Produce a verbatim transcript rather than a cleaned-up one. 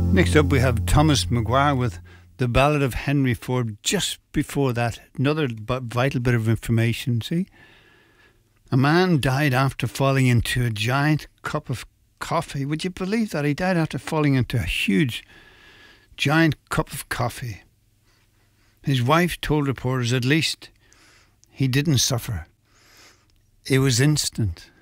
Next up we have Thomas Maguire with The Ballad of Henry Ford. Just before that, another vital bit of information, see? A man died after falling into a giant cup of coffee. Would you believe that? He died after falling into a huge, giant cup of coffee. His wife told reporters at least he didn't suffer. It was instant.